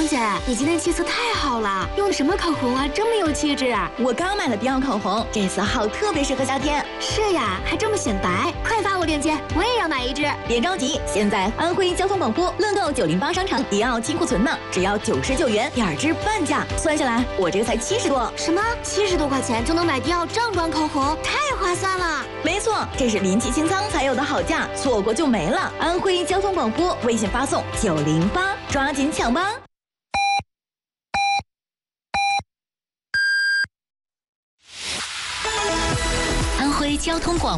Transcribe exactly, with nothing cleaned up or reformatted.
姐，你今天气色太好了，用的什么口红啊，这么有气质？ 我刚买了迪奥口红，这色号特别适合夏天。 是呀，还这么显白，快发我链接，我也要买一支。 别着急，现在安徽交通广播乐购九零八商场迪奥金库存呢，只要九十九元，两支半价，算下来我这个才七十多。 什么？七十多块钱就能买迪奥正装口红，太划算了！ 没错，这是临期清仓才有的好价，错过就没了。安徽交通广播微信发送九零八，抓紧抢吧！ 安徽交通广